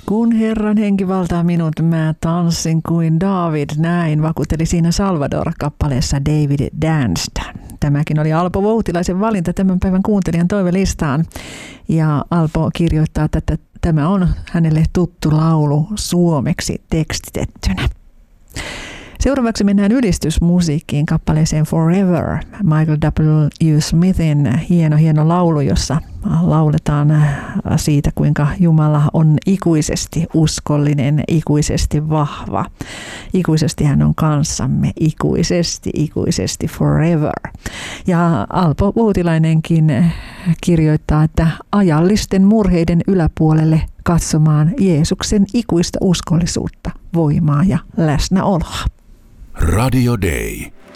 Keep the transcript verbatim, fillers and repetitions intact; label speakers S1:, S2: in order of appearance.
S1: Kun Herran henki valtaa minut, mä tanssin kuin David, näin vakuutteli siinä Salvador-kappaleessa David Danced. Tämäkin oli Alpo Voutilaisen valinta tämän päivän kuuntelijan toivelistaan. Ja Alpo kirjoittaa, että tämä on hänelle tuttu laulu suomeksi tekstitettynä. Seuraavaksi mennään ylistysmusiikkiin kappaleeseen Forever, Michael W. Smithin hieno hieno laulu, jossa lauletaan siitä, kuinka Jumala on ikuisesti uskollinen, ikuisesti vahva. Ikuisesti hän on kanssamme, ikuisesti, ikuisesti, forever. Ja Alpo Voutilainenkin kirjoittaa, että ajallisten murheiden yläpuolelle katsomaan Jeesuksen ikuista uskollisuutta, voimaa ja läsnäoloa.
S2: Radio Day.